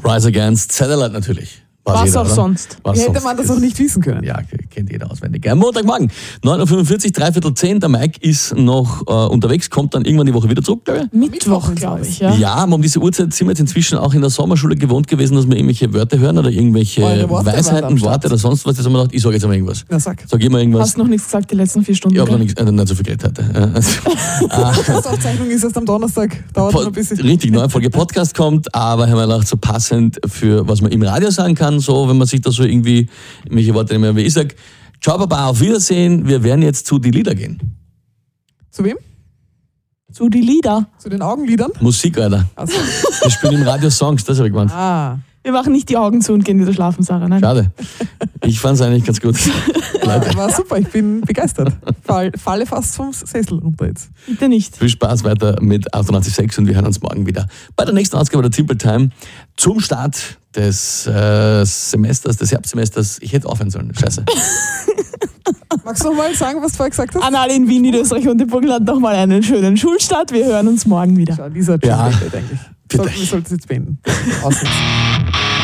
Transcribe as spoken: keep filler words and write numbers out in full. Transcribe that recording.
Rise Against Satellite natürlich. Was jeder, auch oder? sonst. Was Hätte sonst? man das auch nicht wissen können. Ja, kennt jeder auswendig. Am Montagmorgen, neun Uhr fünfundvierzig, dreiviertel zehn. Der Mike ist noch äh, unterwegs, kommt dann irgendwann die Woche wieder zurück, glaube ich. Mittwoch, glaube ich, ja. Ja, aber um diese Uhrzeit sind wir jetzt inzwischen auch in der Sommerschule gewohnt gewesen, dass wir irgendwelche Wörter hören oder irgendwelche Eure Worte waren am Weisheiten, Start. Worte oder sonst was. Jetzt haben wir gedacht, ich sage jetzt mal irgendwas. Na, sag. Sag immer irgendwas. Hast noch nichts gesagt die letzten vier Stunden. Ich habe noch gell? nichts, äh, nicht so viel geredet heute. Ja, also, Die Podcastaufzeichnung ist erst am Donnerstag. Dauert noch ein bisschen. richtig, neue Folge Podcast kommt, aber haben wir gedacht, so passend für was man im Radio sagen kann, so, wenn man sich da so irgendwie, welche Worte nicht mehr, wie ich sag, ciao Baba, auf Wiedersehen, wir werden jetzt zu die Lieder gehen. Zu wem? Zu die Lieder. Zu den Augenlidern? Musik, Alter. Also, Wir spielen im Radio Songs, das habe ich gemeint. ah. Wir machen nicht die Augen zu und gehen wieder schlafen, Sarah. Nein. Schade. Ich fand es eigentlich ganz gut. Leute, War super, ich bin begeistert. Fall, falle fast vom Sessel runter jetzt. Bitte nicht. viel Spaß weiter mit achtundneunzig Komma sechs und wir hören uns morgen wieder bei der nächsten Ausgabe der Simple Time zum Start des äh, Semesters, des Herbstsemesters. Ich hätte aufhören sollen. Scheiße. Magst du noch mal sagen, was du vorher gesagt hast? An alle in Wien, Niederösterreich und im Burgenland nochmal einen schönen Schulstart. Wir hören uns morgen wieder. Schau, Lisa, Ja. eigentlich. Bitte. Sollten, wir sollten es jetzt beenden. Ausnahms.